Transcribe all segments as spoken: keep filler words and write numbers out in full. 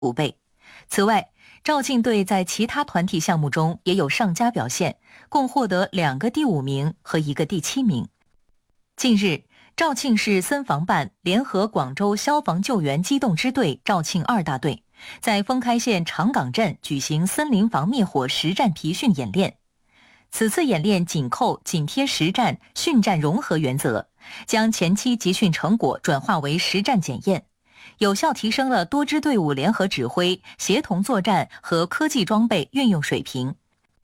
五倍。此外，肇庆队在其他团体项目中也有上佳表现，共获得两个第五名和一个第七名。近日，肇庆市森防办联合广州消防救援机动支队肇庆二大队在封开县长岗镇举行森林防灭火实战培训演练。此次演练紧扣紧贴实战训战融合原则，将前期集训成果转化为实战检验，有效提升了多支队伍联合指挥、协同作战和科技装备运用水平。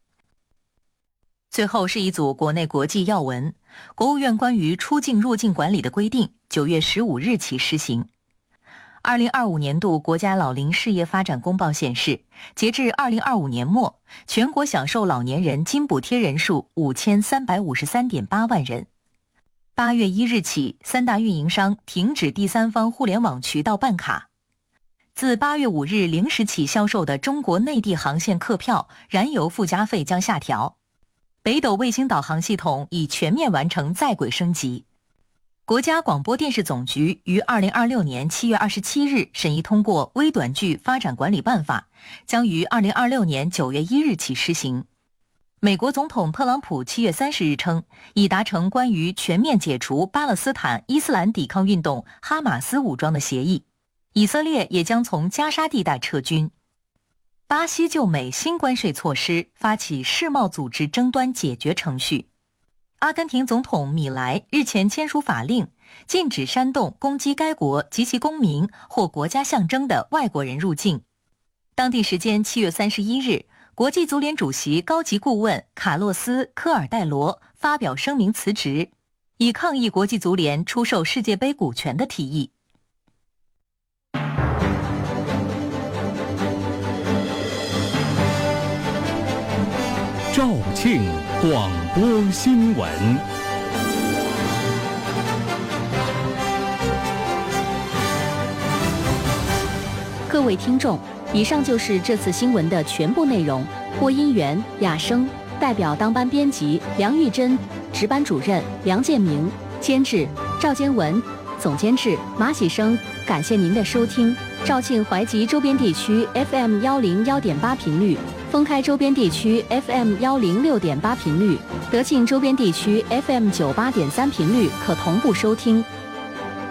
最后是一组国内国际要闻。国务院关于出境入境管理的规定九月十五日起施行。二零二五年度国家老龄事业发展公报显示，截至二零二五年末，全国享受老年人津补贴人数五千三百五十三点八万人。八月一日起，三大运营商停止第三方互联网渠道办卡。自八月五日零时起销售的中国内地航线客票燃油附加费将下调。北斗卫星导航系统已全面完成在轨升级。国家广播电视总局于二零二六年七月二十七日审议通过微短剧发展管理办法，将于二零二六年九月一日起施行。美国总统特朗普七月三十日称，已达成关于全面解除巴勒斯坦伊斯兰抵抗运动哈马斯武装的协议，以色列也将从加沙地带撤军。巴西就美新关税措施发起世贸组织争端解决程序。阿根廷总统米莱日前签署法令，禁止煽动攻击该国及其公民或国家象征的外国人入境。当地时间七月三十一日，国际足联主席高级顾问卡洛斯·科尔戴罗发表声明辞职，以抗议国际足联出售世界杯股权的提议。 肇庆广播新闻。 各位听众，以上就是这次新闻的全部内容。播音员雅生，代表当班编辑梁玉珍，值班主任梁建明，监制赵坚文，总监制马喜生。感谢您的收听。肇庆怀集周边地区 F M 幺零幺点八频率，封开周边地区 F M 幺零六点八频率，德庆周边地区 F M 九八点三频率可同步收听。